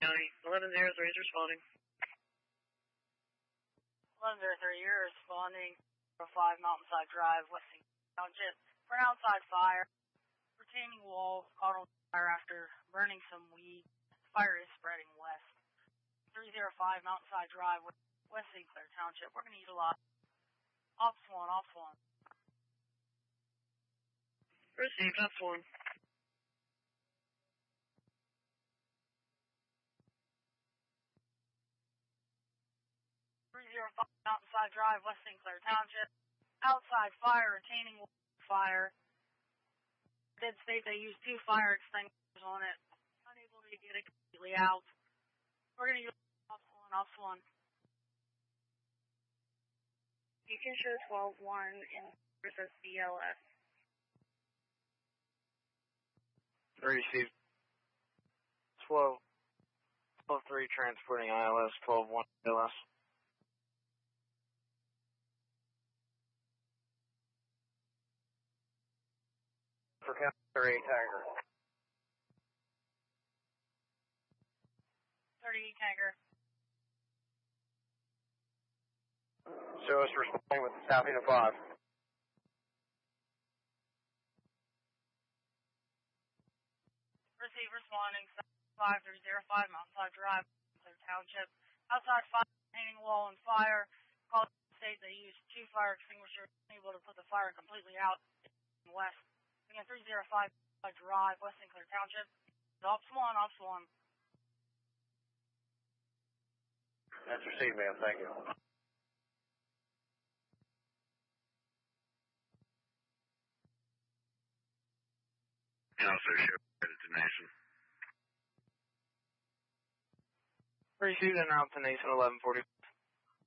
County, 1103 is responding. 1103, you're responding. 5 Mountainside Drive, Westing Township, for an outside fire. Retaining wall caught on fire after burning some weed. The fire is spreading west. 305 Mountainside Drive, West St. Clair Township. We're going to utilize Ops 1, Ops 1. Received, Ops 1. Mountainside Drive, West St. Clair Township. Outside fire, retaining wall fire. Did state they used 2 fire extinguishers on it. Unable to get it completely out. We're going to use Ops 1, Ops 1. You can show 12-1 in versus BLS. Received. 12-3 transporting ILS, 12-1 BLS. For County 38 Tiger. 38 Tiger. Show us responding with the South Unit 5. Receive responding 5305 Mountainside Drive, Clair Township. Outside fire, retaining wall and fire. Call the state they used 2 fire extinguishers, able to put the fire completely out in west. Again, 305 Drive, West St. Clair Township. Ops 1, Ops 1. That's received, ma'am. Thank you. And also show detonation. Received and route to Nason 1140.